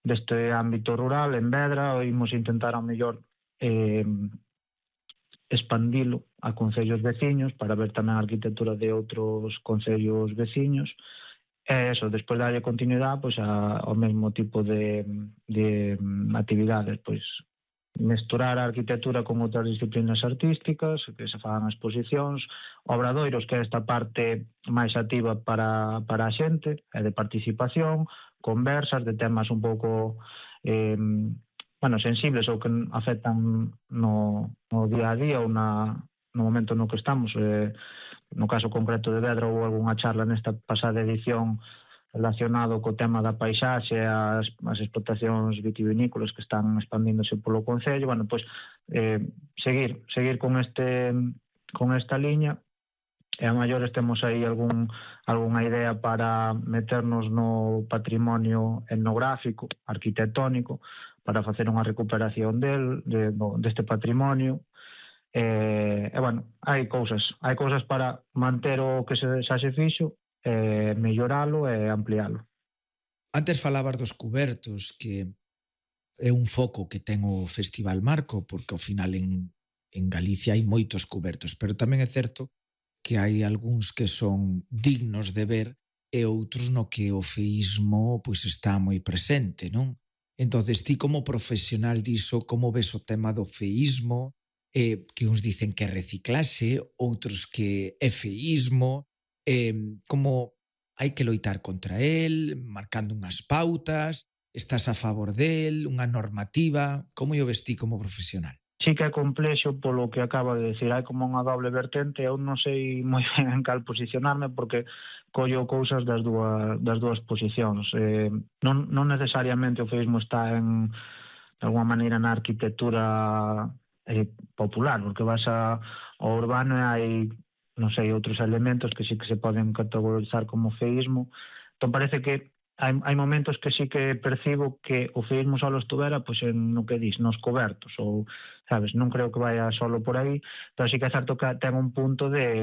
deste ámbito rural en Vedra, imos intentar ao mellor expandilo a concellos veciños para ver tamén a arquitectura de outros concellos veciños. E eso, despois darlle continuidade pois, ao mesmo tipo de actividades, pois mesturar a arquitectura con outras disciplinas artísticas, que se fagan exposicións, obradoiros, que é esta parte máis activa para a xente, e de participación, conversas de temas un pouco sensibles ou que afectan no día a día ou no momento no que estamos. No caso concreto de Vedra, houve algunha charla nesta pasada edición relacionado co tema da paisaxe e as explotacións vitivinícolas que están expandíndose polo concello. Pois seguir con esta liña, e a maiores temos aí algunha idea para meternos no patrimonio etnográfico, arquitectónico, para facer unha recuperación deste patrimonio. Hai cousas para manter o que xa se fixo, melloralo e amplialo. Antes falabas dos cubertos, que é un foco que ten o Festival Marco, porque ao final en Galicia hai moitos cubertos, pero tamén é certo que hai algúns que son dignos de ver e outros no que o feísmo pois está moi presente, non? Entonces, ti como profesional diso, como ves o tema do feísmo, que uns dicen que é reciclaxe, outros que é feísmo, como hai que loitar contra el, marcando unhas pautas, estás a favor del, unha normativa, como o ves ti como profesional? Sí que é complexo polo que acaba de decir, hai como unha doble vertente, eu non sei moi ben en cal posicionarme porque collo cousas das dúas posicións. Non necesariamente o feísmo está de alguma maneira na arquitectura popular, porque vas ao urbano e hai, non sei, outros elementos que sí que se poden categorizar como feísmo. Entón parece que hai momentos que sí que percibo que o feísmo só estuvera pois no que dis, nos cobertos, ou, sabes, non creo que vaya solo por aí, pero sí que é certo que ten un punto de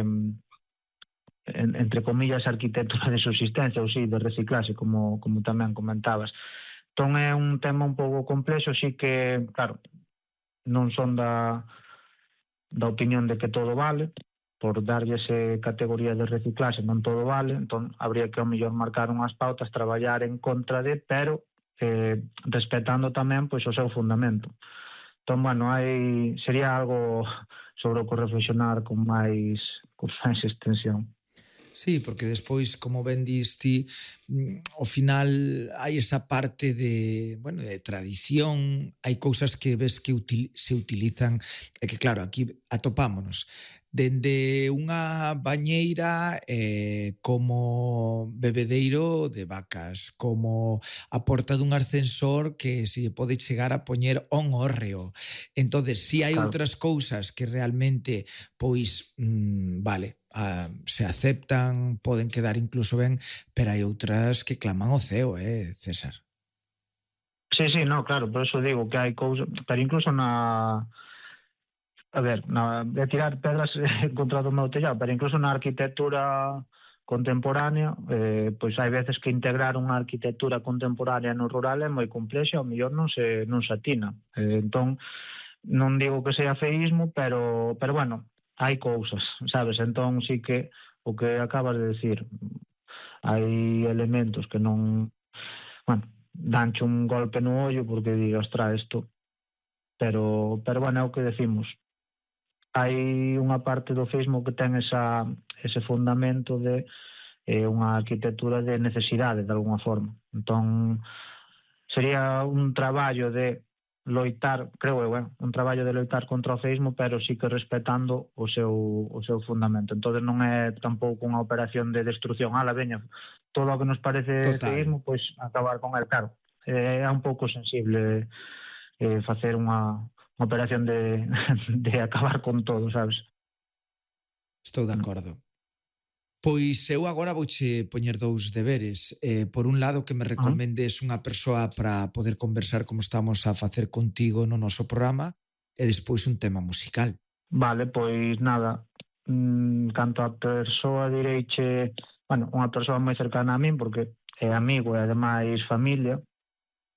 entre comillas arquitectura de subsistencia, ou sí, de reciclaxe, como tamén comentabas. Entón é un tema un pouco complexo, sí que, claro, non son da opinión de que todo vale, por darlle ese categoría de reciclaxe non todo vale, entón habría que ao mellor marcar unhas pautas, traballar en contra pero respetando tamén pois o seu fundamento. Entón, sería algo sobre o que reflexionar con máis extensión. Sí, porque despois, como ben diste, ao final hai esa parte de tradición, hai cousas que ves que se utilizan, e que claro, aquí atopámonos dende unha bañeira como bebedeiro de vacas, como a porta dun ascensor que se pode chegar a poñer on hórreo. Entonces, si hai outras cousas que realmente, pois, se aceptan, poden quedar incluso ben, pero hai outras que claman ao ceo, César? Sí, no, claro, por eso digo que hai cousas, pero incluso de tirar pedras contra o meu tellado, pero incluso na arquitectura contemporánea, pois hai veces que integrar unha arquitectura contemporánea no rural é moi complexo, ao mellor non se atina. Entón, non digo que sea feísmo, pero hai cousas, sabes? Entón, sí que o que acabas de decir, hai elementos que non, danche un golpe no ollo porque digas, isto, pero é o que decimos. Hai unha parte do feísmo que ten ese fundamento de unha arquitectura de necesidade, de alguna forma. Entón, sería un traballo de loitar, creo eu, un traballo de loitar contra o feísmo, pero sí que respetando o seu fundamento. Entón, non é tampouco unha operación de destrucción. Veña, todo o que nos parece feísmo, pois acabar con el, claro. É un pouco sensible facer unha operación de acabar con todo, sabes? Estou de acordo. Pois eu agora vouche poñer dous deberes. Por un lado, que me recomendes unha persoa para poder conversar como estamos a facer contigo no noso programa, e despois un tema musical. Vale, pois nada, canto a persoa direiche, unha persoa moi cercana a min, porque é amigo e ademais familia,